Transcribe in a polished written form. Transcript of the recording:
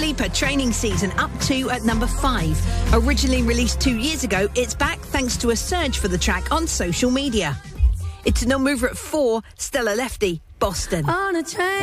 Lipa, Training Season, up to at number 5. Originally released 2 years ago, it's back thanks to a surge for the track on social media. It's a non-mover at 4, Stella Lefty, Boston. On a train.